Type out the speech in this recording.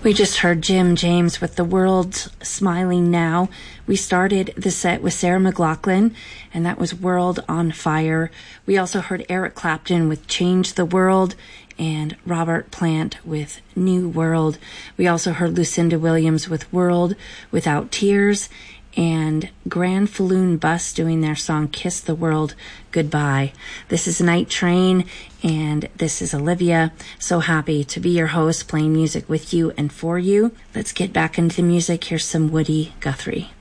We just heard Jim James with The World's Smiling Now. We started the set with Sarah McLachlan, and that was World on Fire. We also heard Eric Clapton with Change the World and Robert Plant with New World. We also heard Lucinda Williams with World Without Tears, and Grand Falloon Bus doing their song Kiss the World Goodbye. This is Night Train, and this is Olivia. So happy to be your host, playing music with you and for you. Let's get back into the music. Here's some Woody Guthrie.